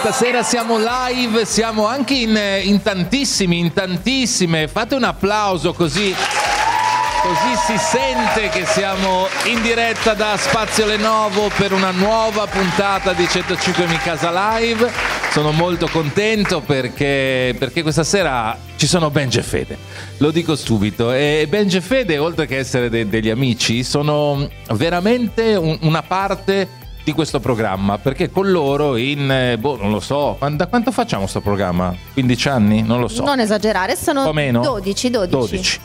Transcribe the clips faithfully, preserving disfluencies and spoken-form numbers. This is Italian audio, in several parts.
Stasera siamo live, siamo anche in, in tantissimi, in tantissime. Fate un applauso così, così si sente che siamo in diretta da Spazio Lenovo per una nuova puntata di centocinque Mi Casa Live. Sono molto contento perché, perché questa sera ci sono Benji e Fede, lo dico subito. E Benji e Fede, oltre che essere de- degli amici, sono veramente un- una parte di questo programma, perché con loro in, boh, non lo so, da quanto facciamo sto programma? quindici anni? Non lo so. Non esagerare, sono Un po' meno? dodici, dodici. dodici.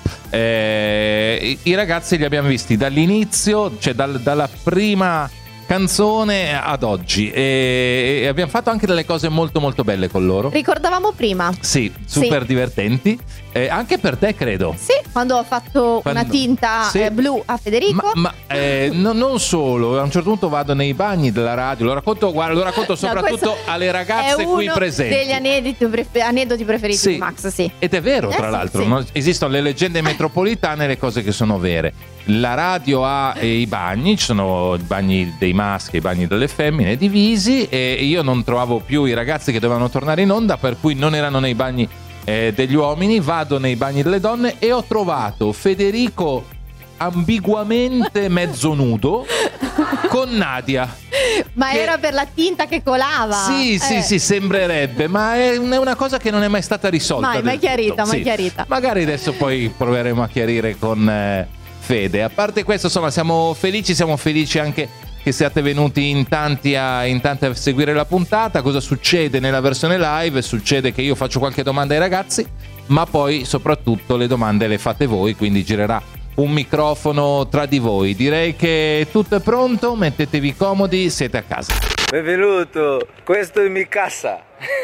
Eh, i, I ragazzi li abbiamo visti dall'inizio, cioè dal, dalla prima canzone ad oggi, e, e abbiamo fatto anche delle cose molto molto belle con loro. Ricordavamo prima. Sì, super Sì. divertenti. Eh, anche per te, credo. Sì, quando ho fatto Quando- una tinta Sì. eh, blu a Federico. Ma, ma, eh, no- non solo, a un certo punto vado nei bagni della radio, lo racconto, guarda, lo racconto No, soprattutto questo alle ragazze è qui uno presenti. degli aneddoti, prefe- aneddoti preferiti Sì. di Max, sì. Ed è vero, Eh, tra sì, l'altro, sì. no? Esistono le leggende metropolitane e le cose che sono vere. La radio ha eh, i bagni, ci sono i bagni dei maschi e i bagni delle femmine divisi, e io non trovavo più i ragazzi che dovevano tornare in onda, per cui non erano nei bagni eh, degli uomini, vado nei bagni delle donne e ho trovato Federico ambiguamente mezzo nudo con Nadia. Ma Che- era per la tinta che colava. Sì, sì, Eh. sì, sembrerebbe, ma è un- è una cosa che non è mai stata risolta. Mai, del mai tutto. chiarita, mai Sì. chiarita. Magari adesso poi proveremo a chiarire con eh, Fede. A parte questo, insomma, siamo felici, siamo felici anche che siate venuti in tanti, a, in tanti a seguire la puntata. Cosa succede nella versione live? Succede che io faccio qualche domanda ai ragazzi, ma poi soprattutto le domande le fate voi, quindi girerà un microfono tra di voi. Direi che tutto è pronto, mettetevi comodi, siete a casa. Benvenuto, questo è mi casa.